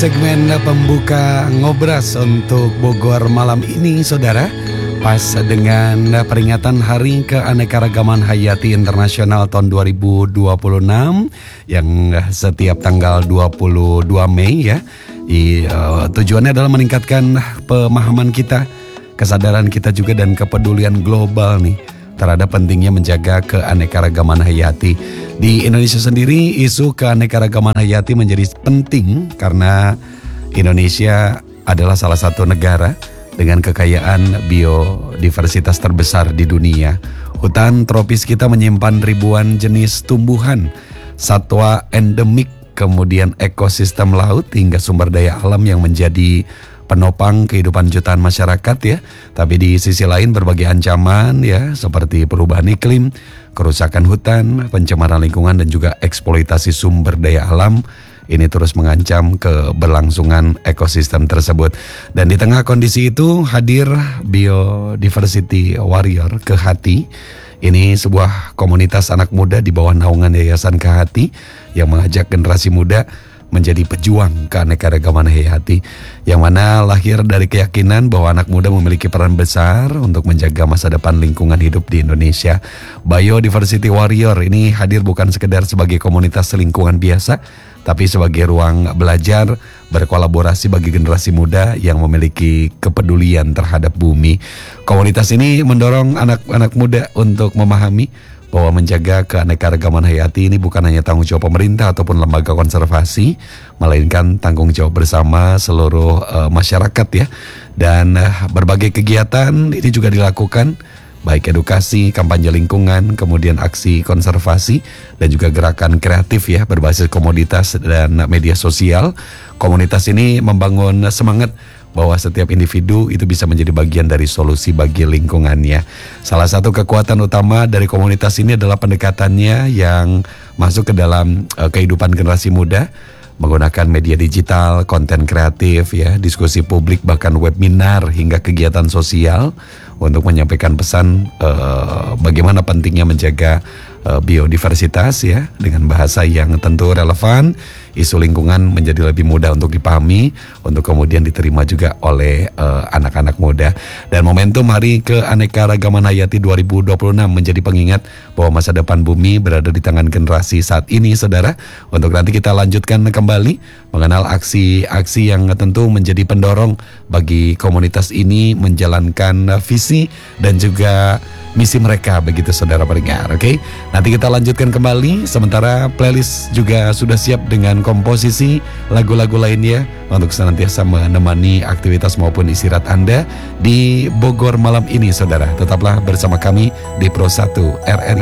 Segmen pembuka ngobras untuk Bogor malam ini, saudara. Pas dengan peringatan Hari Keanekaragaman Hayati Internasional tahun 2026 yang setiap tanggal 22 Mei ya. Tujuannya adalah meningkatkan pemahaman kita, kesadaran kita juga dan kepedulian global nih terhadap pentingnya menjaga keanekaragaman hayati. Di Indonesia sendiri, isu keanekaragaman hayati menjadi penting karena Indonesia adalah salah satu negara dengan kekayaan biodiversitas terbesar di dunia. Hutan tropis kita menyimpan ribuan jenis tumbuhan, satwa endemik, kemudian ekosistem laut hingga sumber daya alam yang menjadi penopang kehidupan jutaan masyarakat ya. Tapi di sisi lain berbagai ancaman ya seperti perubahan iklim, kerusakan hutan, pencemaran lingkungan dan juga eksploitasi sumber daya alam ini terus mengancam keberlangsungan ekosistem tersebut. Dan di tengah kondisi itu hadir Biodiversity Warrior Kehati. Ini sebuah komunitas anak muda di bawah naungan Yayasan Kehati yang mengajak generasi muda menjadi pejuang keanekaragaman hayati, yang mana lahir dari keyakinan bahwa anak muda memiliki peran besar untuk menjaga masa depan lingkungan hidup di Indonesia. Biodiversity Warrior ini hadir bukan sekedar sebagai komunitas lingkungan biasa, tapi sebagai ruang belajar, berkolaborasi bagi generasi muda yang memiliki kepedulian terhadap bumi. Komunitas ini mendorong anak-anak muda untuk memahami bahwa menjaga keanekaragaman hayati ini bukan hanya tanggung jawab pemerintah ataupun lembaga konservasi, melainkan tanggung jawab bersama seluruh masyarakat ya. Dan berbagai kegiatan ini juga dilakukan, baik edukasi, kampanye lingkungan, kemudian aksi konservasi, dan juga gerakan kreatif ya berbasis komoditas dan media sosial. Komunitas ini membangun semangat bahwa setiap individu itu bisa menjadi bagian dari solusi bagi lingkungannya. Salah satu kekuatan utama dari komunitas ini adalah pendekatannya yang masuk ke dalam kehidupan generasi muda, menggunakan media digital, konten kreatif ya, diskusi publik, bahkan webinar hingga kegiatan sosial untuk menyampaikan pesan bagaimana pentingnya menjaga biodiversitas ya, dengan bahasa yang tentu relevan. Isu lingkungan menjadi lebih mudah untuk dipahami, untuk kemudian diterima juga oleh anak-anak muda. Dan momentum Hari Keanekaragaman Hayati 2026 menjadi pengingat bahwa masa depan bumi berada di tangan generasi saat ini, saudara. Untuk nanti kita lanjutkan kembali mengenal aksi-aksi yang tentu menjadi pendorong bagi komunitas ini menjalankan visi dan juga misi mereka, begitu saudara pendengar. Oke, nanti kita lanjutkan kembali. Sementara playlist juga sudah siap dengan komposisi lagu-lagu lainnya untuk senantiasa menemani aktivitas maupun istirahat Anda di Bogor malam ini, saudara. Tetaplah bersama kami di Pro 1 RRI